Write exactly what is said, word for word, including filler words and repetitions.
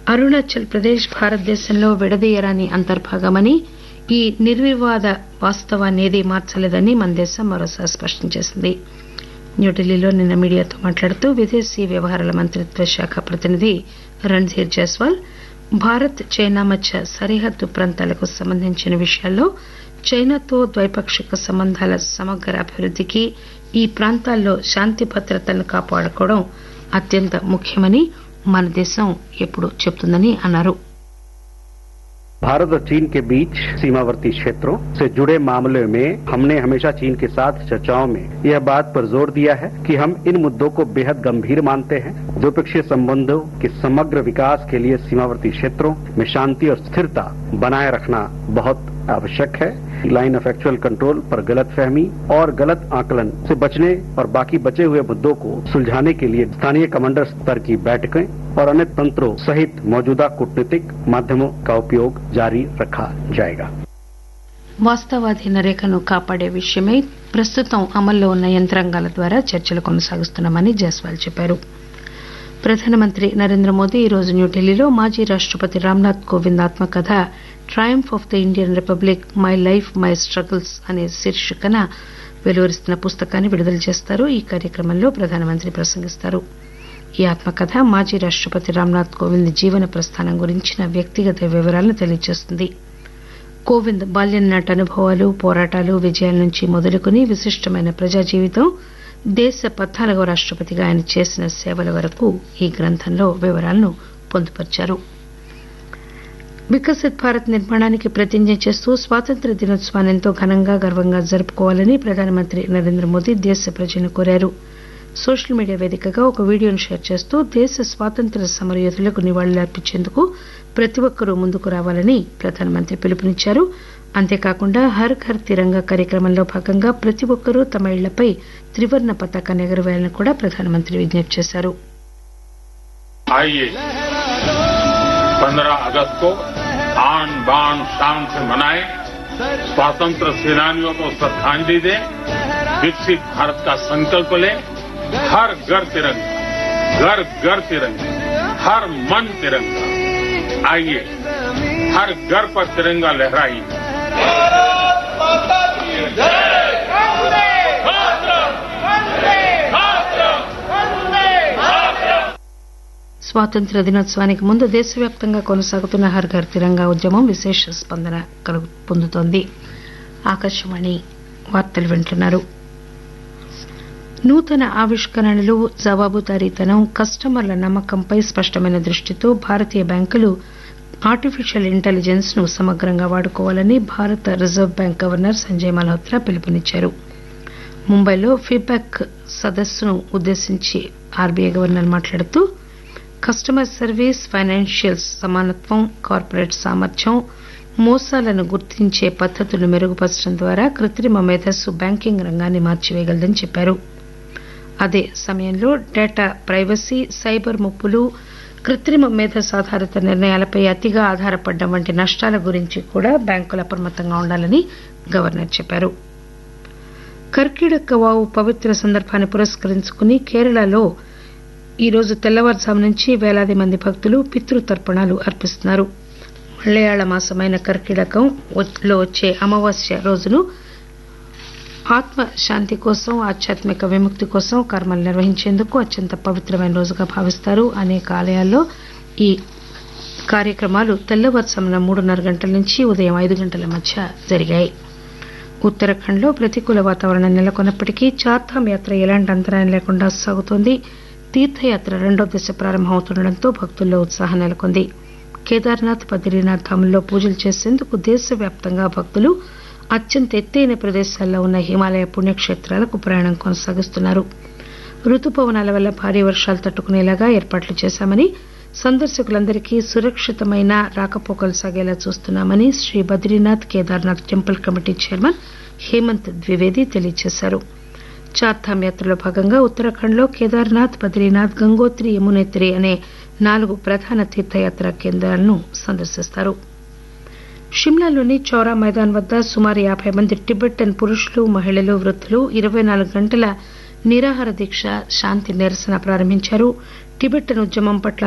అరుణాచల్ ప్రదేశ్ భారతదేశంలో విడదీయరాని అంతర్భాగమని ఈ నిర్వివాద వాస్తవాన్ని ఏదీ మార్చలేదని మన దేశం మరోసారి స్పష్టం చేసింది. న్యూఢిల్లీలో నిన్న మీడియాతో మాట్లాడుతూ విదేశీ వ్యవహారాల మంత్రిత్వ శాఖ ప్రతినిధి రణ్ధీర్ జైస్వాల్ భారత్ చైనా మధ్య సరిహద్దు ప్రాంతాలకు సంబంధించిన విషయాల్లో చైనాతో ద్వైపాక్షిక సంబంధాల సమగ్ర అభివృద్దికి ఈ ప్రాంతాల్లో శాంతి భద్రతలను కాపాడుకోవడం అత్యంత ముఖ్యమని మన దేశం ఎప్పుడూ చెబుతుందని అన్నారు. भारत और चीन के बीच सीमावर्ती क्षेत्रों से जुड़े मामलों में हमने हमेशा चीन के साथ चर्चाओं में यह बात पर जोर दिया है कि हम इन मुद्दों को बेहद गंभीर मानते हैं. द्विपक्षीय संबंधों के समग्र विकास के लिए सीमावर्ती क्षेत्रों में शांति और स्थिरता बनाए रखना बहुत आवश्यक है. लाइन ऑफ एक्चुअल कंट्रोल पर गलत फहमी और गलत आकलन से बचने और बाकी बचे हुए मुद्दों को सुलझाने के लिए स्थानीय कमांडर स्तर की बैठकें और अन्य तंत्रों सहित मौजूदा कूटनीतिक माध्यमों का उपयोग जारी रखा जाएगा. వాస్తవాధీన రేఖను కాపాడే విషయమై ప్రస్తుతం అమల్లో ఉన్న యంత్రాంగాల ద్వారా చర్చలు కొనసాగిస్తున్నామని జైస్వాల్ చెప్పారు. ప్రధానమంత్రి నరేంద్ర మోదీ ఈరోజు న్యూఢిల్లీలో మాజీ రాష్టపతి రామ్నాథ్ కోవింద్ ఆత్మకథ Triumph of the Indian republic my life my struggles అనే శీర్షికన వెలువరిస్తున్న పుస్తకాన్ని విడుదల చేస్తారు. ఈ కార్యక్రమంలో ప్రధానమంత్రి ప్రసంగిస్తారు. ఈ ఆత్మకథ మాజీ రాష్టపతి రామ్నాథ్ కోవింద్ జీవన ప్రస్థానం గురించిన వ్యక్తిగత వివరాలను తెలియజేస్తుంది. కోవింద్ బాల్యం నాటి అనుభవాలు, పోరాటాలు, విజయాల నుంచి మొదలుకుని విశిష్టమైన ప్రజా జీవితం, దేశ పద్నాలుగవ రాష్టపతిగా ఆయన చేసిన సేవల వరకు ఈ గ్రంథంలో వివరాలను పొందుపర్చారు. వికసిత్ భారత్ నిర్మాణానికి ప్రతిజ్ఞ చేస్తూ స్వాతంత్ర్య దినోత్సవాన్ని ఎంతో ఘనంగా గర్వంగా జరుపుకోవాలని ప్రధానమంత్రి నరేంద్ర మోదీ దేశ ప్రజలను కోరారు. సోషల్ మీడియా వేదికగా ఒక వీడియోను షేర్ చేస్తూ దేశ స్వాతంత్ర్య సమరయోధులకు నివాళులర్పించేందుకు ప్రతి ఒక్కరూ ముందుకు రావాలని ప్రధానమంత్రి పిలుపునిచ్చారు. అంతేకాకుండా హర్ ఘర్ తిరంగా కార్యక్రమంలో భాగంగా ప్రతి ఒక్కరూ తమ ఇళ్లపై త్రివర్ణ పతాకాన్ని ఎగురవేయాలని కూడా ప్రధానమంత్రి విజ్ఞప్తి చేశారు. पंद्रह अगस्त को आन बान शान से मनाएं, स्वतंत्र सेनानियों को श्रद्धांजलि दें, विकसित भारत का संकल्प लें. हर घर तिरंगा, घर घर तिरंगा, हर मन तिरंगा. आइए हर घर पर तिरंगा लहराइए. స్వాతంత్ర్య దినోత్సవానికి ముందు దేశవ్యాప్తంగా కొనసాగుతున్న హర్ ఘర్ తిరంగా ఉద్యమం విశేష స్పందన పొందుతోంది. ఆకాశవాణి వార్తలు వింటున్నారు. నూతన ఆవిష్కరణలు, జవాబుదారీతనం, కస్టమర్ల నమ్మకంపై స్పష్టమైన దృష్టితో భారతీయ బ్యాంకులు ఆర్టిఫిషియల్ ఇంటెలిజెన్స్ ను సమగ్రంగా వాడుకోవాలని భారత reserve bank governor Sanjay Malhotra పిలుపునిచ్చారు. ముంబైలో ఫీడ్బ్యాక్ సదస్సును ఉద్దేశించి ఆర్బీఐ గవర్నర్ మాట్లాడుతూ కస్టమర్ సర్వీస్, ఫైనాన్షియల్ సమానత్వం, కార్పొరేట్ సామర్థ్యం, మోసాలను గుర్తించే పద్దతులను మెరుగుపరచడం ద్వారా కృత్రిమ మేధస్సు బ్యాంకింగ్ రంగాన్ని మార్చివేయగలదని చెప్పారు. అదే సమయంలో డేటా ప్రైవసీ, సైబర్ ముప్పులు, కృత్రిమ మేధస్సు ఆధారిత నిర్ణయాలపై అతిగా ఆధారపడడం వంటి నష్టాల గురించి కూడా బ్యాంకులు అప్రమత్తంగా ఉండాలని గవర్నర్ చెప్పారు. కర్కిటక వావు పవిత్ర సందర్భాన్ని పురస్కరించుకుని కేరళలో ఈరోజు తెల్లవారుజాము నుంచి వేలాది మంది భక్తులు పితృతర్పణాలు అర్పిస్తున్నారు. మలయాళ మాసమైన కర్కిటకంలో వచ్చే అమావాస్య రోజును ఆత్మశాంతి కోసం, ఆధ్యాత్మిక విముక్తి కోసం కర్మలు నిర్వహించేందుకు అత్యంత పవిత్రమైన రోజుగా భావిస్తారు. అనేక ఆలయాల్లో ఈ కార్యక్రమాలు తెల్లవారుజామున మూడున్నర గంటల నుంచి ఉదయం ఐదు గంటల మధ్య జరిగాయి. ఉత్తరాఖండ్లో ప్రతికూల వాతావరణం నెలకొన్నప్పటికీ చార్ధామ్ యాత్ర ఎలాంటి అంతరాయం లేకుండా సాగుతోంది. తీర్థయాత్ర రెండో దశ ప్రారంభమవుతుండటంతో భక్తుల్లో ఉత్సాహం నెలకొంది. కేదార్నాథ్, బద్రీనాథ్ ధాముల్లో పూజలు చేసేందుకు దేశవ్యాప్తంగా భక్తులు అత్యంత ఎత్తైన ప్రదేశాల్లో ఉన్న హిమాలయ పుణ్యక్షేత్రాలకు ప్రయాణం కొనసాగిస్తున్నారు. రుతుపవనాల వల్ల భారీ వర్షాలు తట్టుకునేలాగా ఏర్పాట్లు చేశామని, సందర్శకులందరికీ సురక్షితమైన రాకపోకలు సాగేలా చూస్తున్నామని Shri Badrinath Kedarnath temple committee chairman Hemant Dwivedi తెలియజేశారు. చార్ధామ్ యాత్రలో భాగంగా ఉత్తరాఖండ్లో కేదార్నాథ్, బద్రీనాథ్, గంగోత్రి, యమునోత్రి అనే నాలుగు ప్రధాన తీర్థయాత్రా కేంద్రాలను సందర్శిస్తారు. షిమ్లాలోని చౌరా మైదాన్ వద్ద సుమారు యాబై మంది టిబెటన్ పురుషులు, మహిళలు, వృద్ధులు ఇరవై నాలుగు గంటల నిరాహార దీక్ష, శాంతి నిరసన ప్రారంభించారు. టిబెటన్ ఉద్యమం పట్ల